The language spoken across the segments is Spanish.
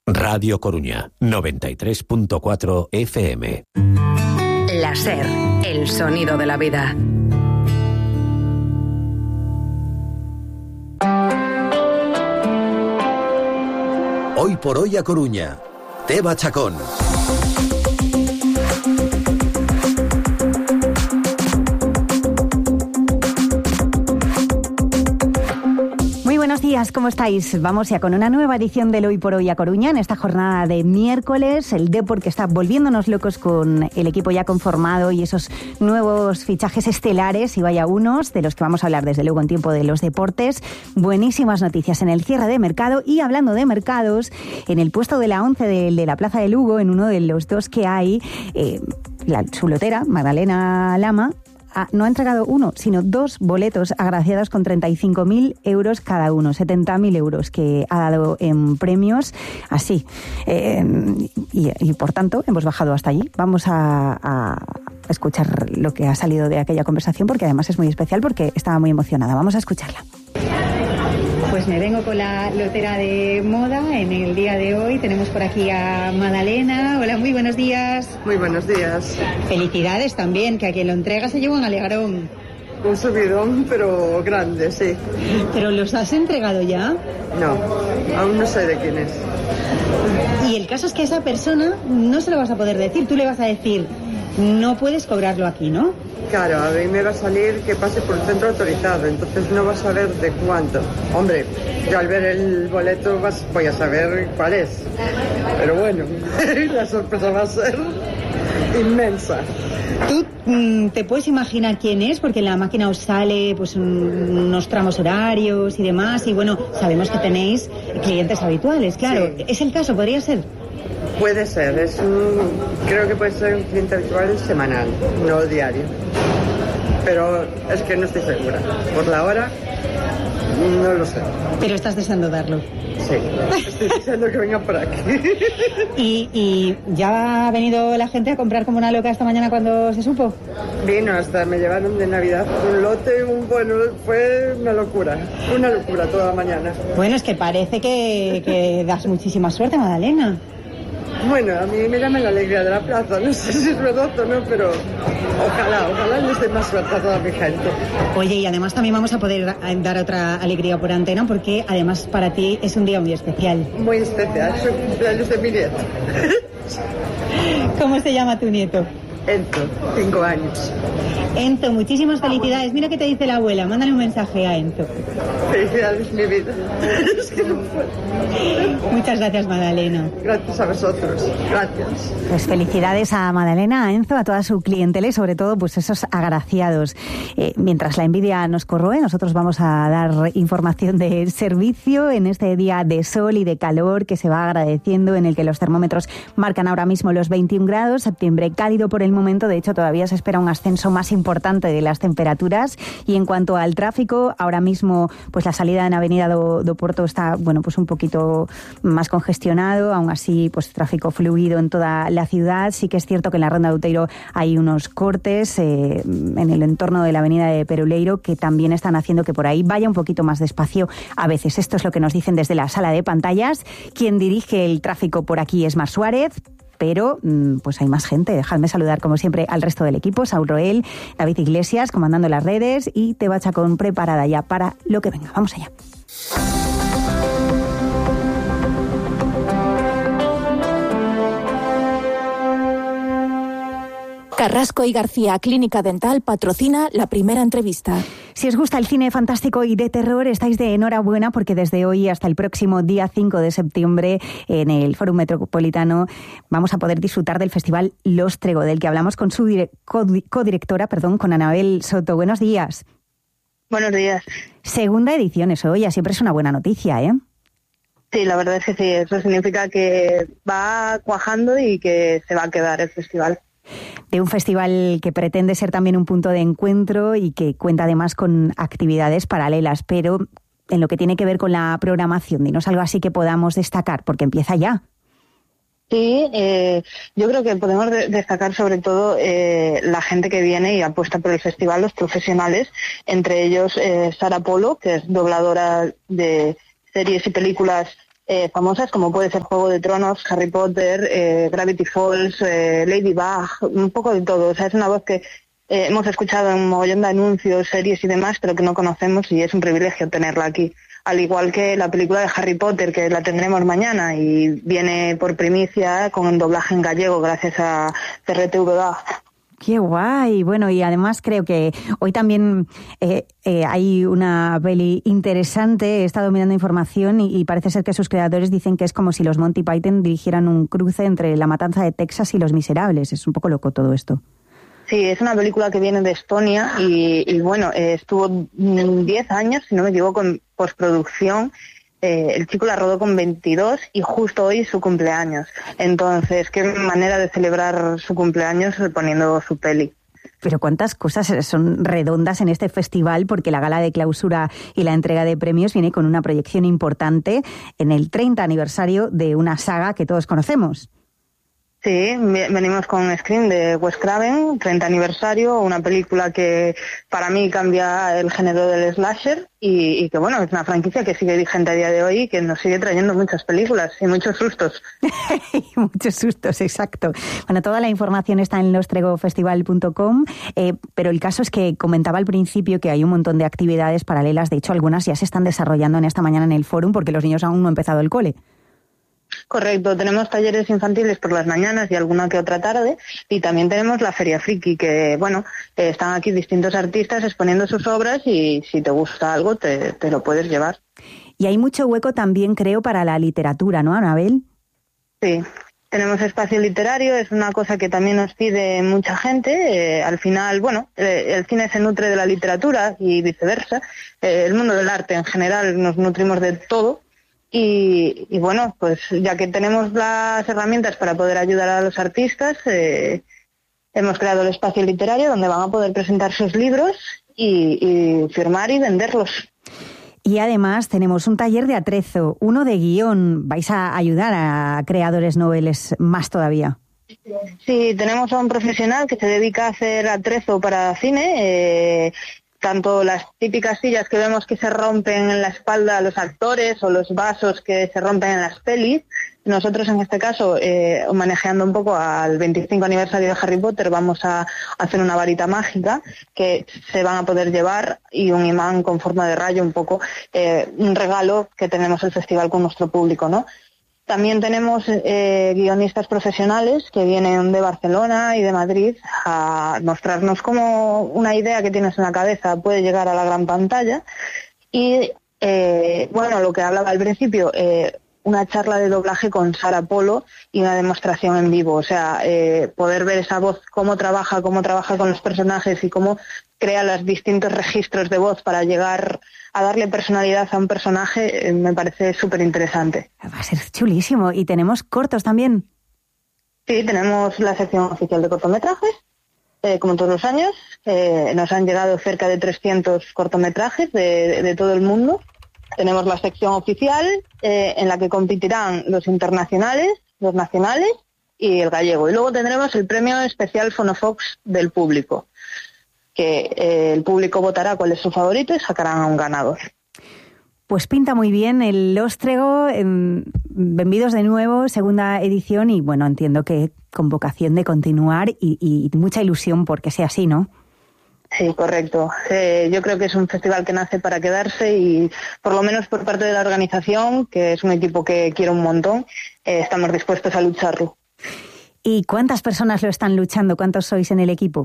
Radio Coruña, 93.4 FM. La SER, el sonido de la vida. Hoy por hoy a Coruña. Teba Chacón. Buenos días, ¿cómo estáis? Vamos ya con una nueva edición del Hoy por Hoy a Coruña en esta jornada de miércoles. El Depor que está volviéndonos locos con el equipo ya conformado y esos nuevos fichajes estelares, y vaya unos, de los que vamos a hablar desde luego en tiempo de los deportes. Buenísimas noticias en el cierre de mercado, y hablando de mercados, en el puesto de la 11 de la Plaza de Lugo, en uno de los dos que hay, su lotera, Magdalena Lama, no ha entregado uno, sino dos boletos agraciados con 35.000 euros cada uno, 70.000 euros que ha dado en premios, así. Y por tanto, hemos bajado hasta allí. Vamos a escuchar lo que ha salido de aquella conversación, porque además es muy especial, porque estaba muy emocionada. Vamos a escucharla. Pues me vengo con la lotera de moda en el día de hoy. Tenemos por aquí a Madalena. Hola, muy buenos días. Muy buenos días. Felicidades también, que a quien lo entrega se lleva un alegrón. Un subidón, pero grande, sí. ¿Pero los has entregado ya? No, aún no sé de quién es. Y el caso es que a esa persona no se lo vas a poder decir. Tú le vas a decir, no puedes cobrarlo aquí, ¿no? Claro, a mí me va a salir que pase por el centro autorizado, entonces no vas a saber de cuánto. Hombre, yo al ver el boleto voy a saber cuál es. Pero bueno, la sorpresa va a ser inmensa. ¿Tú te puedes imaginar quién es? Porque en la máquina os sale pues unos tramos horarios y demás, y bueno, sabemos que tenéis clientes habituales, claro. Sí. ¿Es el caso? ¿Podría ser? Puede ser, creo que puede ser un cliente habitual semanal, no diario. Pero es que no estoy segura. Por la hora, no lo sé. Pero estás deseando darlo. Sí, estoy deseando que venga por aquí. ¿Y ya ha venido la gente a comprar como una loca esta mañana cuando se supo? Vino, hasta me llevaron de Navidad un lote, bueno, fue una locura toda la mañana. Bueno, es que parece que das muchísima suerte, Magdalena. Bueno, a mí me llama la alegría de la plaza, no sé si es verdad o no, pero ojalá les dé más suerte a toda mi gente. Oye, y además también vamos a poder dar otra alegría por antena, porque además para ti es un día muy especial. Muy especial, es el cumpleaños de mi nieto. ¿Cómo se llama tu nieto? Enzo, 5 años. Enzo, muchísimas felicidades. Mira qué te dice la abuela, mándale un mensaje a Enzo. Felicidades, mi vida. Es que no puedo. Muchas gracias, Magdalena. Gracias a vosotros, gracias. Pues felicidades a Magdalena, a Enzo, a toda su clientela y sobre todo pues esos agraciados. Mientras la envidia nos corroe, nosotros vamos a dar información de servicio en este día de sol y de calor que se va agradeciendo, en el que los termómetros marcan ahora mismo los 21 grados, septiembre cálido por el momento. De hecho, todavía se espera un ascenso más importante de las temperaturas. Y en cuanto al tráfico, ahora mismo pues la salida en Avenida do Porto está, bueno, pues un poquito más congestionado. Aún así, pues tráfico fluido en toda la ciudad. Sí que es cierto que en la Ronda de Outeiro hay unos cortes en el entorno de la Avenida de Peruleiro que también están haciendo que por ahí vaya un poquito más despacio a veces. Esto es lo que nos dicen desde la sala de pantallas. Quien dirige el tráfico por aquí es Mar Suárez, pero pues hay más gente. Dejadme saludar como siempre al resto del equipo: Saúl Roel, David Iglesias comandando las redes y Teba Chacón preparada ya para lo que venga. Vamos allá. Carrasco y García Clínica Dental patrocina la primera entrevista. Si os gusta el cine fantástico y de terror, estáis de enhorabuena, porque desde hoy hasta el próximo día 5 de septiembre en el Fórum Metropolitano vamos a poder disfrutar del Festival Los Trego, del que hablamos con su codirectora, con Anabel Soto. Buenos días. Buenos días. Segunda edición, eso ya siempre es una buena noticia, ¿eh? Sí, la verdad es que sí, eso significa que va cuajando y que se va a quedar el festival. De un festival que pretende ser también un punto de encuentro y que cuenta además con actividades paralelas, pero en lo que tiene que ver con la programación, dinos algo así que podamos destacar, porque empieza ya. Sí, yo creo que podemos destacar sobre todo la gente que viene y apuesta por el festival, los profesionales, entre ellos Sara Polo, que es dobladora de series y películas famosas, como puede ser Juego de Tronos, Harry Potter, Gravity Falls, Ladybug, un poco de todo. O sea, es una voz que hemos escuchado en un mogollón de anuncios, series y demás, pero que no conocemos, y es un privilegio tenerla aquí. Al igual que la película de Harry Potter, que la tendremos mañana y viene por primicia con un doblaje en gallego gracias a CRTVA. ¡Qué guay! Bueno, y además creo que hoy también hay una peli interesante. He estado mirando información y parece ser que sus creadores dicen que es como si los Monty Python dirigieran un cruce entre La Matanza de Texas y Los Miserables. Es un poco loco todo esto. Sí, es una película que viene de Estonia y bueno, estuvo 10 años, si no me equivoco, en postproducción. El chico la rodó con 22 y justo hoy es su cumpleaños. Entonces, qué manera de celebrar su cumpleaños poniendo su peli. Pero cuántas cosas son redondas en este festival, porque la gala de clausura y la entrega de premios viene con una proyección importante en el 30 aniversario de una saga que todos conocemos. Sí, venimos con Scream de Wes Craven, 30 aniversario, una película que para mí cambia el género del slasher y que bueno, es una franquicia que sigue vigente a día de hoy y que nos sigue trayendo muchas películas y muchos sustos. Muchos sustos, exacto. Bueno, toda la información está en lostregofestival.com, pero el caso es que comentaba al principio que hay un montón de actividades paralelas, de hecho algunas ya se están desarrollando en esta mañana en el Fórum porque los niños aún no han empezado el cole. Correcto, tenemos talleres infantiles por las mañanas y alguna que otra tarde, y también tenemos la Feria Friki, que bueno, están aquí distintos artistas exponiendo sus obras y si te gusta algo te lo puedes llevar. Y hay mucho hueco también, creo, para la literatura, ¿no, Anabel? Sí, tenemos espacio literario, es una cosa que también nos pide mucha gente. Al final, bueno, el cine se nutre de la literatura y viceversa. El mundo del arte en general nos nutrimos de todo. Y bueno, pues ya que tenemos las herramientas para poder ayudar a los artistas, hemos creado el espacio literario donde van a poder presentar sus libros y firmar y venderlos. Y además tenemos un taller de atrezo, uno de guión. ¿Vais a ayudar a creadores noveles más todavía? Sí, tenemos a un profesional que se dedica a hacer atrezo para cine, tanto las típicas sillas que vemos que se rompen en la espalda a los actores o los vasos que se rompen en las pelis. Nosotros en este caso, manejando un poco al 25 aniversario de Harry Potter, vamos a hacer una varita mágica que se van a poder llevar y un imán con forma de rayo, un poco un regalo que tenemos el festival con nuestro público, ¿no? También tenemos guionistas profesionales que vienen de Barcelona y de Madrid a mostrarnos cómo una idea que tienes en la cabeza puede llegar a la gran pantalla. Y, bueno, lo que hablaba al principio, una charla de doblaje con Sara Polo y una demostración en vivo. O sea, poder ver esa voz, cómo trabaja con los personajes y cómo crea los distintos registros de voz para llegar a darle personalidad a un personaje, me parece súper interesante. Va a ser chulísimo. ¿Y tenemos cortos también? Sí, tenemos la sección oficial de cortometrajes, como todos los años. Nos han llegado cerca de 300 cortometrajes de todo el mundo. Tenemos la sección oficial, en la que competirán los internacionales, los nacionales y el gallego. Y luego tendremos el premio especial Fonofox del público, que el público votará cuál es su favorito y sacarán a un ganador. Pues pinta muy bien el Lóstrego. Bienvenidos de nuevo, segunda edición, y bueno, entiendo que con vocación de continuar y mucha ilusión porque sea así, ¿no? Sí, correcto. Yo creo que es un festival que nace para quedarse y por lo menos por parte de la organización, que es un equipo que quiero un montón, estamos dispuestos a lucharlo. ¿Y cuántas personas lo están luchando? ¿Cuántos sois en el equipo?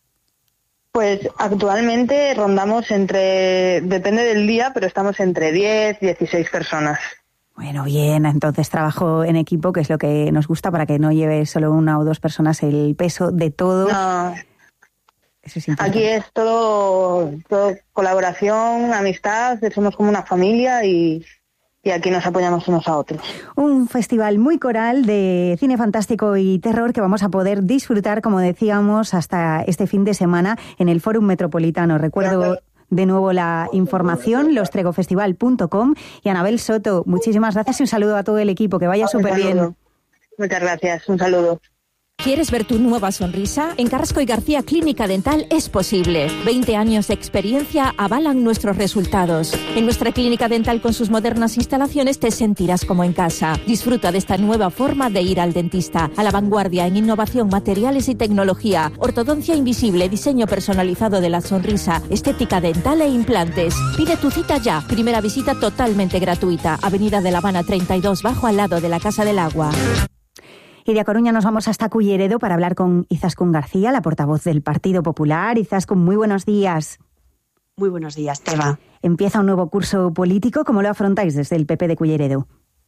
Pues actualmente rondamos depende del día, pero estamos entre 10 y 16 personas. Bueno, bien, entonces trabajo en equipo, que es lo que nos gusta, para que no lleve solo una o dos personas el peso de todo. No. Eso es importante. Aquí es todo colaboración, amistad, somos como una familia y aquí nos apoyamos unos a otros. Un festival muy coral de cine fantástico y terror que vamos a poder disfrutar, como decíamos, hasta este fin de semana en el Fórum Metropolitano. Recuerdo de nuevo la información, lostregofestival.com. Y Anabel Soto, muchísimas gracias y un saludo a todo el equipo, que vaya súper bien. Muchas gracias, un saludo. ¿Quieres ver tu nueva sonrisa? En Carrasco y García Clínica Dental es posible. 20 años de experiencia avalan nuestros resultados. En nuestra clínica dental con sus modernas instalaciones te sentirás como en casa. Disfruta de esta nueva forma de ir al dentista. A la vanguardia en innovación, materiales y tecnología. Ortodoncia invisible, diseño personalizado de la sonrisa, estética dental e implantes. Pide tu cita ya. Primera visita totalmente gratuita. Avenida de La Habana 32 Bajo, al lado de la Casa del Agua. Y de A Coruña nos vamos hasta Culleredo para hablar con Izaskun García, la portavoz del Partido Popular. Izaskun, muy buenos días. Muy buenos días, Teba. Empieza un nuevo curso político. ¿Cómo lo afrontáis desde el PP de Culleredo?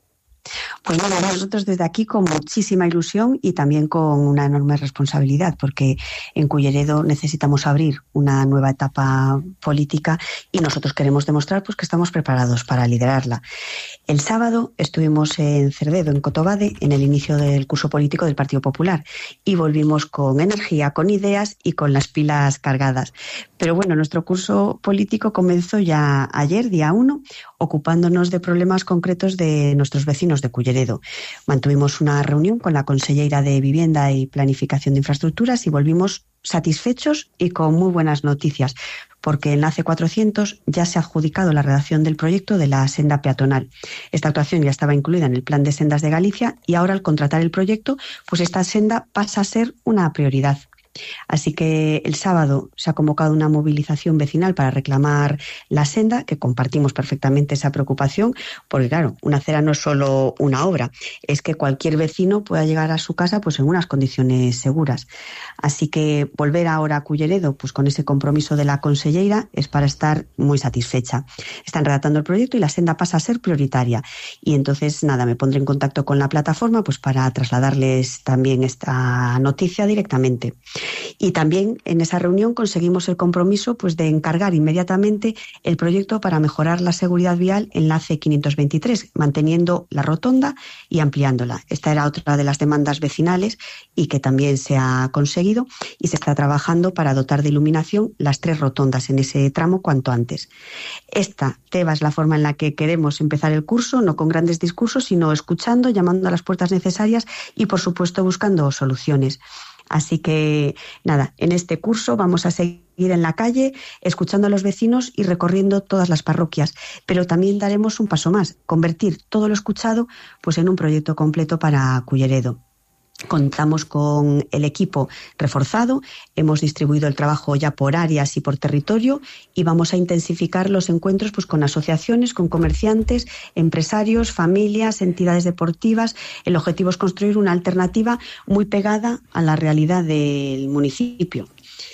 Pues nada, nosotros desde aquí con muchísima ilusión y también con una enorme responsabilidad, porque en Culleredo necesitamos abrir una nueva etapa política y nosotros queremos demostrar pues que estamos preparados para liderarla. El sábado estuvimos en Cerdedo, en Cotobade, en el inicio del curso político del Partido Popular y volvimos con energía, con ideas y con las pilas cargadas. Pero bueno, nuestro curso político comenzó ya ayer, día 1, ocupándonos de problemas concretos de nuestros vecinos de Culleredo. Mantuvimos una reunión con la conselleira de Vivienda y Planificación de Infraestructuras y volvimos satisfechos y con muy buenas noticias, porque Enlace 400 ya se ha adjudicado la redacción del proyecto de la senda peatonal. Esta actuación ya estaba incluida en el Plan de Sendas de Galicia y ahora, al contratar el proyecto, pues esta senda pasa a ser una prioridad. Así que el sábado se ha convocado una movilización vecinal para reclamar la senda, que compartimos perfectamente esa preocupación, porque claro, una acera no es solo una obra, es que cualquier vecino pueda llegar a su casa pues en unas condiciones seguras. Así que volver ahora a Culleredo pues con ese compromiso de la conselleira es para estar muy satisfecha. Están redactando el proyecto y la senda pasa a ser prioritaria. Y entonces nada, me pondré en contacto con la plataforma pues para trasladarles también esta noticia directamente. Y también en esa reunión conseguimos el compromiso pues de encargar inmediatamente el proyecto para mejorar la seguridad vial Enlace 523, manteniendo la rotonda y ampliándola. Esta era otra de las demandas vecinales y que también se ha conseguido y se está trabajando para dotar de iluminación las 3 rotondas en ese tramo cuanto antes. Esta, Teba, es la forma en la que queremos empezar el curso, no con grandes discursos, sino escuchando, llamando a las puertas necesarias y, por supuesto, buscando soluciones. Así que, nada, en este curso vamos a seguir en la calle, escuchando a los vecinos y recorriendo todas las parroquias. Pero también daremos un paso más, convertir todo lo escuchado pues en un proyecto completo para Culleredo. Contamos con el equipo reforzado, hemos distribuido el trabajo ya por áreas y por territorio y vamos a intensificar los encuentros pues con asociaciones, con comerciantes, empresarios, familias, entidades deportivas. El objetivo es construir una alternativa muy pegada a la realidad del municipio.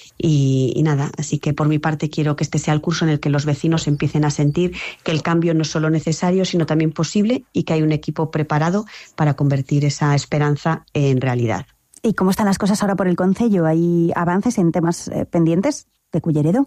Y nada, así que por mi parte quiero que este sea el curso en el que los vecinos empiecen a sentir que el cambio no es solo necesario, sino también posible y que hay un equipo preparado para convertir esa esperanza en realidad. ¿Y cómo están las cosas ahora por el concello? ¿Hay avances en temas pendientes de Culleredo?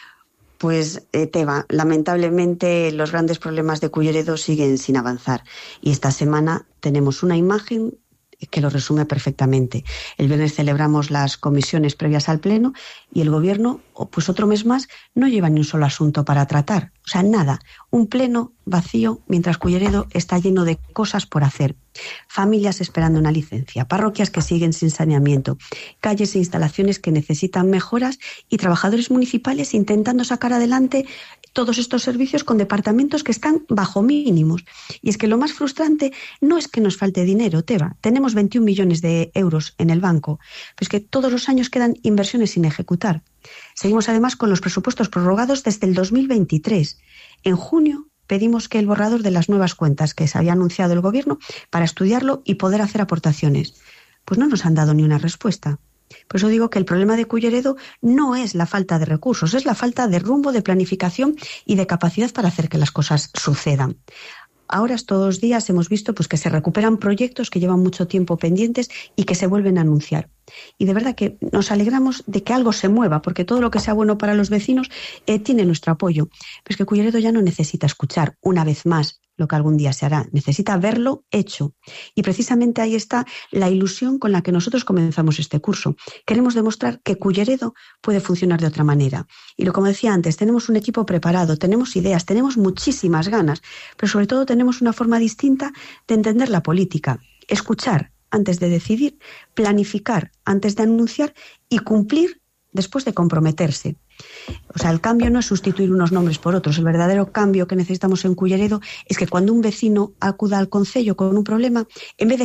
Pues, Teba, lamentablemente los grandes problemas de Culleredo siguen sin avanzar. Y esta semana tenemos una imagen que lo resume perfectamente. El viernes celebramos las comisiones previas al Pleno y el Gobierno, pues otro mes más, no lleva ni un solo asunto para tratar. O sea, nada. Un Pleno vacío mientras Culleredo está lleno de cosas por hacer. Familias esperando una licencia, parroquias que siguen sin saneamiento, calles e instalaciones que necesitan mejoras y trabajadores municipales intentando sacar adelante todos estos servicios con departamentos que están bajo mínimos. Y es que lo más frustrante no es que nos falte dinero, Teba. Tenemos 21 millones de euros en el banco, pero es que todos los años quedan inversiones sin ejecutar. Seguimos además con los presupuestos prorrogados desde el 2023. En junio pedimos que el borrador de las nuevas cuentas que se había anunciado el Gobierno para estudiarlo y poder hacer aportaciones. Pues no nos han dado ni una respuesta. Por eso digo que el problema de Culleredo no es la falta de recursos, es la falta de rumbo, de planificación y de capacidad para hacer que las cosas sucedan. Ahora estos días hemos visto pues que se recuperan proyectos que llevan mucho tiempo pendientes y que se vuelven a anunciar. Y de verdad que nos alegramos de que algo se mueva, porque todo lo que sea bueno para los vecinos tiene nuestro apoyo. Pero es que Culleredo ya no necesita escuchar una vez más lo que algún día se hará, necesita verlo hecho. Y precisamente ahí está la ilusión con la que nosotros comenzamos este curso. Queremos demostrar que Culleredo puede funcionar de otra manera. Y como decía antes, tenemos un equipo preparado, tenemos ideas, tenemos muchísimas ganas, pero sobre todo tenemos una forma distinta de entender la política, escuchar antes de decidir, planificar antes de anunciar y cumplir después de comprometerse. O sea, el cambio no es sustituir unos nombres por otros. El verdadero cambio que necesitamos en Culleredo es que cuando un vecino acuda al concello con un problema, en vez de